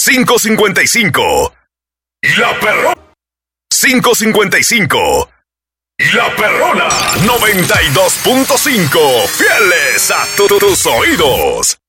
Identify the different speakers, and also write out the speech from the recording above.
Speaker 1: 555. Y la perrona. 555. Y la perrona 92.5. Fieles a tus oídos.